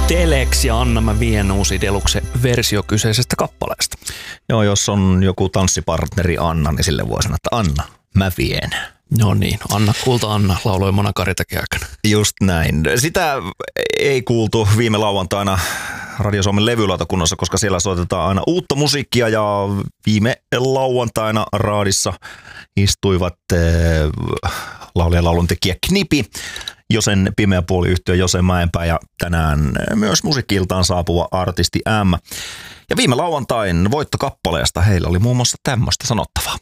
Telex ja Anna mä vien uusi Deluxe-versio kyseisestä kappaleesta. Joo, jos on joku tanssipartneri Anna, niin sille voi sanoa, että Anna, mä vien. No niin, Anna Kulta Anna lauloi Mona Karitakin aikana. Just näin. Sitä ei kuultu viime lauantaina Radio Suomen levylautakunnassa, koska siellä soitetaan aina uutta musiikkia ja viime lauantaina raadissa istuivat laulaja lauluntekijä Knipi, Josen Pimeä puoli -yhtye Jose Mäenpää ja tänään myös musiikki-iltaan saapuva artisti M. Ja viime lauantain voittokappaleesta heillä oli muun muassa tämmöistä sanottavaa.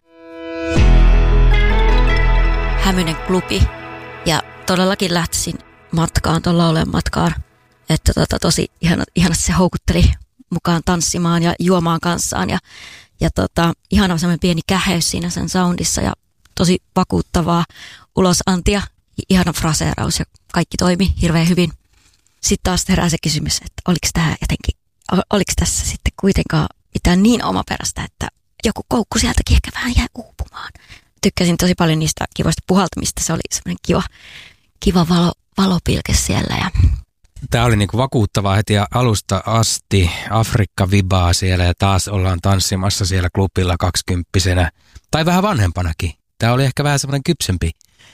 Hämynen klubi ja todellakin lähtisin matkaan, tuon laulajan matkaan, että tosi ihanasti se houkutteli mukaan tanssimaan ja juomaan kanssaan ja ihana semmoinen pieni käheys siinä sen soundissa ja tosi vakuuttavaa ulosantia, ihana fraseeraus ja kaikki toimi hirveän hyvin. Sitten taas herää se kysymys, että oliko tässä sitten kuitenkaan mitään niin omaperäistä, että joku koukku sieltäkin ehkä vähän jäi uupumaan. Tykkäsin tosi paljon niistä kivoista puhaltamista, se oli semmoinen kiva valopilke siellä. Ja tämä oli niinku vakuuttavaa heti alusta asti, Afrikka-vibaa siellä ja taas ollaan tanssimassa siellä klubilla 20-vuotiaana tai vähän vanhempanakin. Tämä oli ehkä vähän semmoinen kypsempi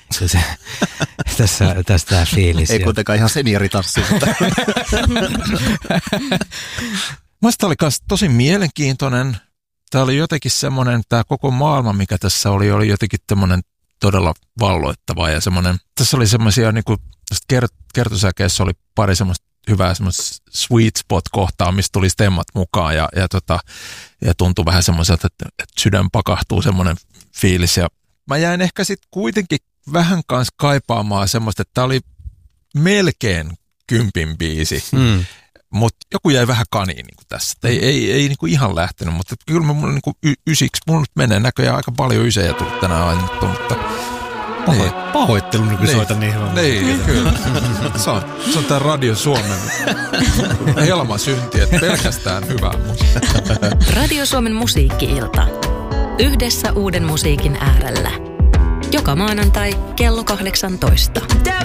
tästä fiilis. Ei kuitenkaan ihan senioritanssi. Mielestäni oli myös tosi mielenkiintoinen. Tämä oli jotenkin semmoinen, tämä koko maailma, mikä tässä oli jotenkin tämmöinen todella valloittava ja semmoinen. Tässä oli semmoisia, niin kuin kertosäkeessä oli pari semmoista hyvää semmoista sweet spot-kohtaa, mistä tuli stemmat mukaan ja tuntui vähän semmoiselta, että sydän pakahtuu semmoinen fiilis. Ja mä jäin ehkä sitten kuitenkin vähän kanssa kaipaamaan semmoista, että tämä oli melkein 10 biisi. Mutta joku jäi vähän kaniin niin kuin tässä. Ei niin kuin ihan lähtenyt, mutta kyllä mulla niin ysiksi, mulla nyt menee näköjään aika paljon ysejä tullut tänään ainuttu, mutta pahoittelu, kun soitan niin hyvä. Niin, kyllä. Se on tää Radio Suomen helmasynti, että pelkästään hyvää musiikkia. Radio Suomen musiikki-ilta. Yhdessä uuden musiikin äärellä. Joka maanantai kello 18.